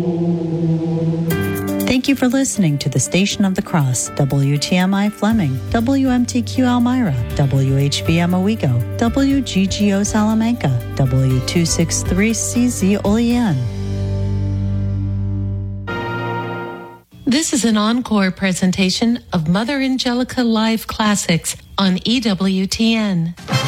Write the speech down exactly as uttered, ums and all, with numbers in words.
Thank you for listening to the Station of the Cross, W T M I Fleming, W M T Q Elmira, W H B M Owego, W G G O Salamanca, W two sixty-three C Z Olean. This is an encore presentation of Mother Angelica Live Classics on E W T N.